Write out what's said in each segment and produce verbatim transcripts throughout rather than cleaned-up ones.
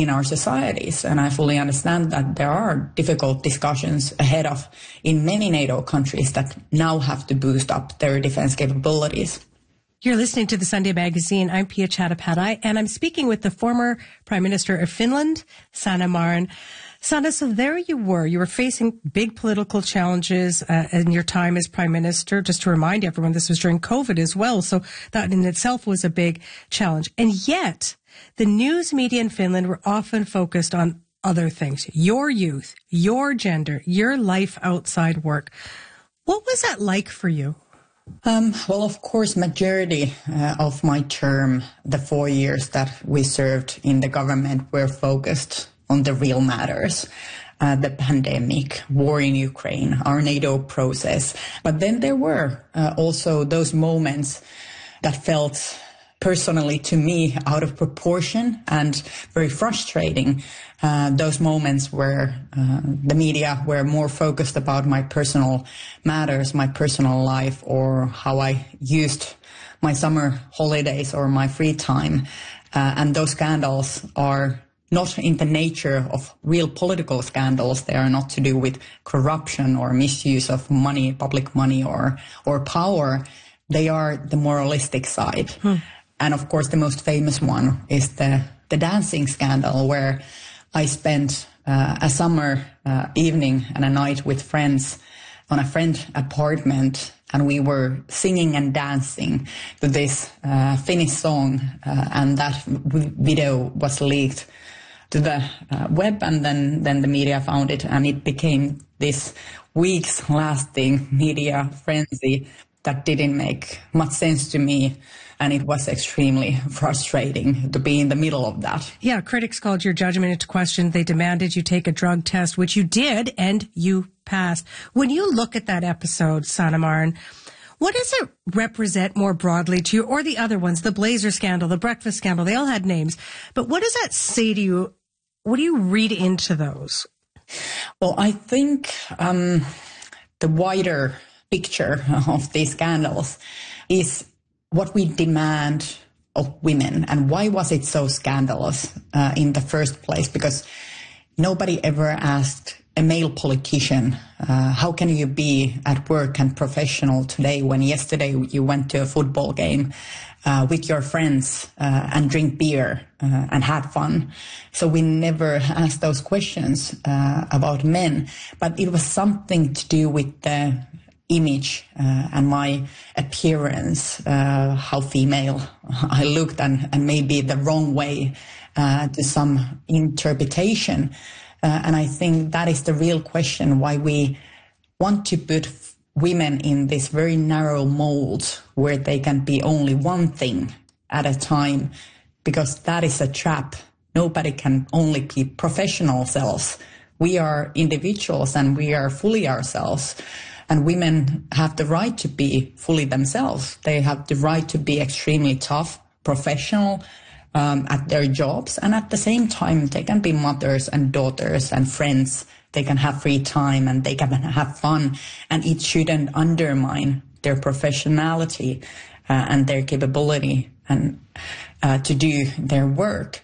in our societies. And I fully understand that there are difficult discussions ahead of in many NATO countries that now have to boost up their defense capabilities. You're listening to the Sunday Magazine. I'm Pia Chattopadhyay, and I'm speaking with the former Prime Minister of Finland, Sanna Marin. Sanna, so there you were. You were facing big political challenges uh, in your time as Prime Minister. Just to remind everyone, this was during COVID as well, so that in itself was a big challenge. And yet, the news media in Finland were often focused on other things. Your youth, your gender, your life outside work. What was that like for you? Um, well, of course, majority uh, of my term, the four years that we served in the government, were focused on the real matters. Uh, the pandemic, war in Ukraine, our NATO process. But then there were uh, also those moments that felt personally to me out of proportion and very frustrating. Uh, those moments where uh, the media were more focused about my personal matters, my personal life, or how I used my summer holidays or my free time. Uh, and those scandals are not in the nature of real political scandals. They are not to do with corruption or misuse of money, public money or, or power. They are the moralistic side. Hmm. And of course, the most famous one is the, the dancing scandal, where I spent uh, a summer uh, evening and a night with friends on a friend apartment, and we were singing and dancing to this uh, Finnish song, uh, and that v- video was leaked to the uh, web, and then, then the media found it, and it became this weeks-lasting media frenzy that didn't make much sense to me. And it was extremely frustrating to be in the middle of that. Yeah, critics called your judgment into question. They demanded you take a drug test, which you did, and you passed. When you look at that episode, Sanna Marin, what does it represent more broadly to you, or the other ones, the Blazer scandal, the breakfast scandal? They all had names. But what does that say to you? What do you read into those? Well, I think um, the wider picture of these scandals is what we demand of women, and why was it so scandalous uh, in the first place? Because nobody ever asked a male politician, uh, how can you be at work and professional today when yesterday you went to a football game uh, with your friends uh, and drink beer uh, and had fun? So we never asked those questions uh, about men, but it was something to do with the image uh, and my appearance, uh, how female I looked, and, and maybe the wrong way uh, to some interpretation. Uh, and I think that is the real question, why we want to put women in this very narrow mold where they can be only one thing at a time, because that is a trap. Nobody can only be professional selves. We are individuals and we are fully ourselves. And women have the right to be fully themselves. They have the right to be extremely tough, professional um, at their jobs. And at the same time, they can be mothers and daughters and friends. They can have free time and they can have fun. And it shouldn't undermine their professionality uh, and their capability and uh, to do their work.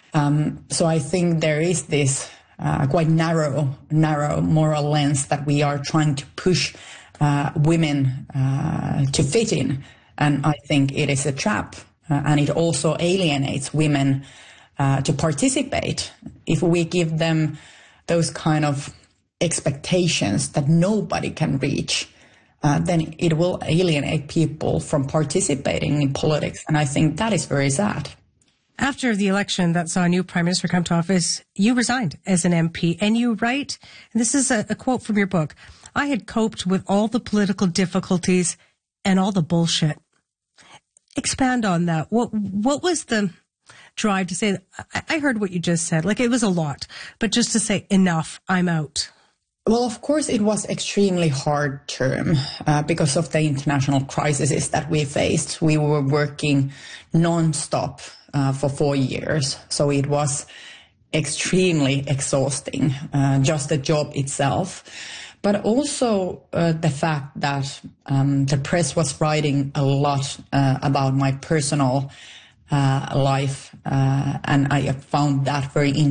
Um, so I think there is this Uh, quite narrow, narrow moral lens that we are trying to push uh, women uh, to fit in. And I think it is a trap. Uh, and it also alienates women uh, to participate. If we give them those kind of expectations that nobody can reach, uh, then it will alienate people from participating in politics. And I think that is very sad. After the election that saw a new prime minister come to office, you resigned as an M P, and you write, and this is a, a quote from your book, "I had coped with all the political difficulties and all the bullshit." Expand on that. What what was the drive to say, I, I heard what you just said, like it was a lot, but just to say, enough, I'm out? Well, of course, it was extremely hard term uh, because of the international crises that we faced. We were working non-stop Uh, for four years. So it was extremely exhausting, uh, just the job itself. But also uh, the fact that um, the press was writing a lot uh, about my personal uh, life, uh, and I found that very interesting.